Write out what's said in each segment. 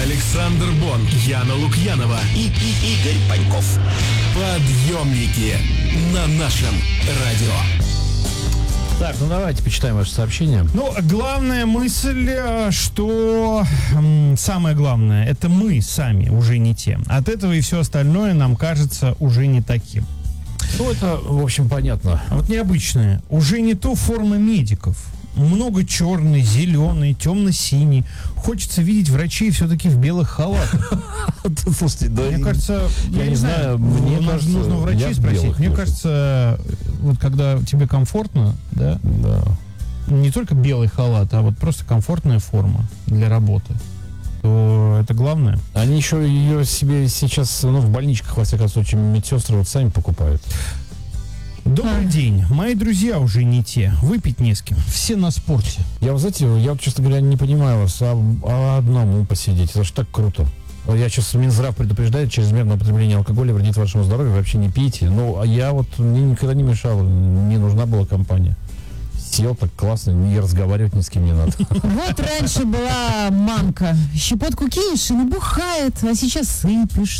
Александр Бон, Яна Лукьянова и Игорь Паньков. Подъемники на нашем радио. Так, ну давайте почитаем ваше сообщение. Ну, главная мысль, что самое главное, это мы сами уже не те. От этого и все остальное нам кажется уже не таким. Ну, это, в общем, понятно. А вот необычная, уже не то форма медиков. Много черный, зеленый, темно-синий. Хочется видеть врачей все-таки в белых халатах. Слушайте, да, Мне кажется, я не знаю, мне кажется, нужно у врачей спросить. Мне кажется, вот когда тебе комфортно, да, не только белый халат, а вот просто комфортная форма для работы, то это главное. Они еще ее себе сейчас, в больничках, во всяком случае, медсестры вот сами покупают. Добрый день. Мои друзья уже не те. Выпить не с кем. Все на спорте. Я, вы знаете, честно говоря, не понимаю вас, одному посидеть. Это же так круто. Я сейчас Минздрав предупреждает, чрезмерное употребление алкоголя вредит вашему здоровью, вообще не пейте. Ну, а я мне никогда не мешал, не нужна была компания. Сел так классно, и разговаривать ни с кем не надо. Вот раньше была мамка. Щепотку кинешь и набухает, а сейчас сыпешь.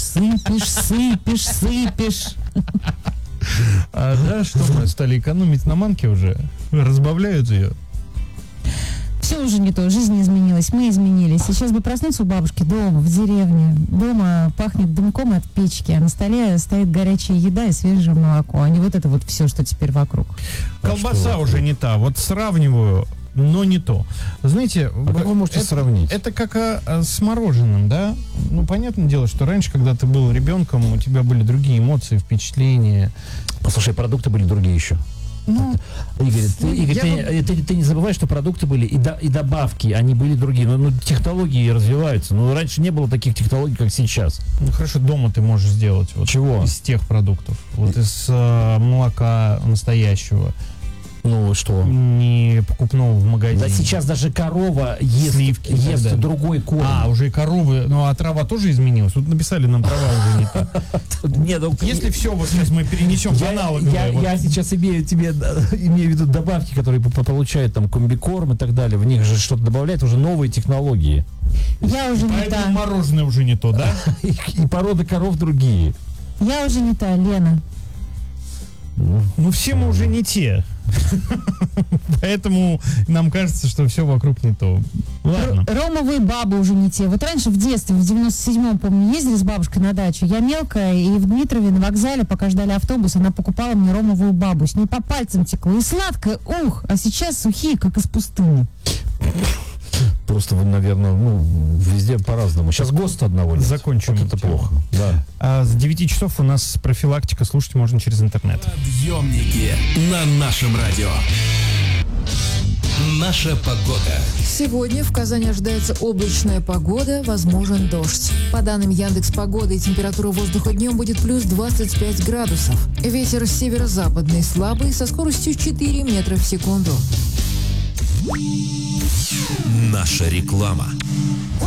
Что мы стали экономить на манке уже? Разбавляют ее. Все уже не то, жизнь изменилась, мы изменились. Сейчас бы проснуться у бабушки дома, в деревне. Дома пахнет дымком от печки, а на столе стоит горячая еда и свежее молоко. А не вот это вот все, что теперь вокруг. Колбаса уже не та. Вот сравниваю, но не то. Знаете, как вы можете сравнить? Это как с мороженым, да? Ну, понятное дело, что раньше, когда ты был ребенком, у тебя были другие эмоции, впечатления. Послушай, продукты были другие еще. Ну, Игорь, ты не забывай, что продукты были и добавки, они были другие. Ну, технологии развиваются. Ну, раньше не было таких технологий, как сейчас. Ну, хорошо, дома ты можешь сделать. Вот, чего? Из тех продуктов. Вот из молока настоящего. Ну, что? Не покупного в магазине. Да сейчас даже корова ест другой корм. Уже и коровы. Ну, а трава тоже изменилась. Тут написали, нам трава уже не та. Если все вот сейчас мы перенесем в аналоговое. Я сейчас имею в виду добавки, которые получают там комбикорм и так далее. В них же что-то добавляют, уже новые технологии. Я уже не та. Поэтому мороженое уже не то, да? И породы коров другие. Я уже не та, Лена. Ну, все мы уже не те. Поэтому нам кажется, что все вокруг не то. Ладно. Ромовые бабы уже не те. Вот раньше в детстве, в 97-м, помню, ездили с бабушкой на дачу. Я мелкая, и в Дмитрове на вокзале, пока ждали автобус, она покупала мне ромовую бабу. С ней по пальцам текло. И сладкое, а сейчас сухие, как из пустыни. Просто вы, наверное, везде по-разному. Сейчас ГОСТ одного нет. Закончим. Вот это плохо. Да. С 9 часов у нас профилактика. Слушать можно через интернет. Подъемники на нашем радио. Наша погода. Сегодня в Казани ожидается облачная погода, возможен дождь. По данным Яндекс.Погоды, температура воздуха днем будет плюс 25 градусов. Ветер северо-западный слабый со скоростью 4 метра в секунду. Наша реклама.